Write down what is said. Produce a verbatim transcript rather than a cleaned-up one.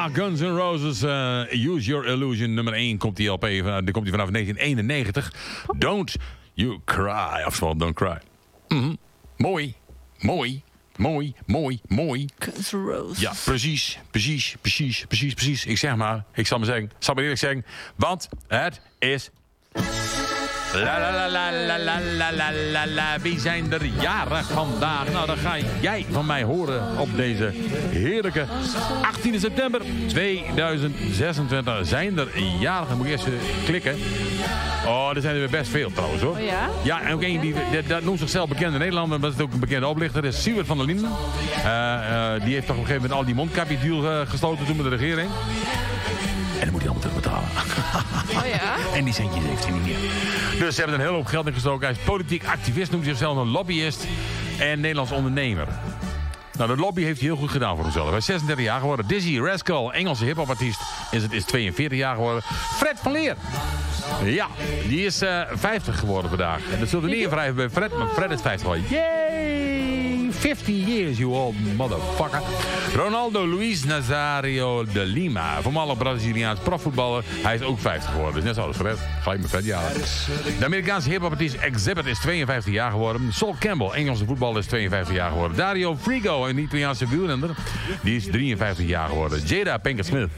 Ja, Guns N' Roses, uh, Use Your Illusion, nummer één komt die L P, uh, die komt die vanaf negentien eenennegentig. Don't You Cry, oftewel Don't Cry. Mm-hmm. Mooi, mooi, mooi, mooi, mooi. Guns N' Roses. Ja, precies, precies, precies, precies, precies. Ik zeg maar, ik zal maar zeggen, zal maar eerlijk zeggen, want het is... La la la la la la la la la la. Wie zijn er jarig vandaag? Nou, dan ga jij van mij horen op deze heerlijke achttiende september tweeduizend zesentwintig. Zijn er jarigen? Moet ik eerst klikken. Oh, er zijn er weer best veel trouwens hoor. Oh ja? Ja, en ook één die, dat, dat noemt zichzelf bekende Nederlander, maar dat is ook een bekende oplichter. Dat is Siewert van der Linden. Uh, uh, die heeft toch op een gegeven moment al die mondkapjesdeal uh, gesloten toen met de regering. En dan moet hij allemaal terugbetalen. Oh ja? En die centjes heeft hij niet meer. Dus ze hebben er een hele hoop geld in gestoken. Hij is politiek activist, noemt zichzelf een lobbyist en Nederlands ondernemer. Nou, de lobby heeft hij heel goed gedaan voor hemzelf. Hij is zesendertig jaar geworden. Dizzy Rascal, Engelse hiphopartiest, is het is tweeënveertig jaar geworden. Fred van Leer. Ja, die is uh, vijftig geworden vandaag. En dat zult er niet in wrijven bij Fred, maar Fred is vijftig geworden. Yay! fifty years, you old motherfucker. Ronaldo Luis Nazario de Lima, voormalig Braziliaans profvoetballer. Hij is ook vijftig geworden, dus net zoals Fred. Gelijk met Fred, ja. De Amerikaanse hiphopartiest Exhibit is tweeënvijftig jaar geworden. Sol Campbell, Engelse voetballer, is tweeënvijftig jaar geworden. Dario Frigo, een Italiaanse wielrenner, die is drieënvijftig jaar geworden. Jada Pinkett Smith